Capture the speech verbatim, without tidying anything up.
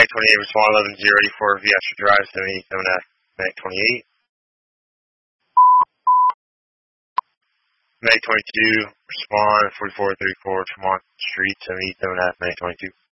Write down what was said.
twenty-eight, respond eleven zero eighty-four V Astra Drive, seven eighty-seven F, Mag twenty-eight. Mag twenty-two, respond forty-four thirty-four Tremont Street, seven eighty-seven F, Mag twenty-two.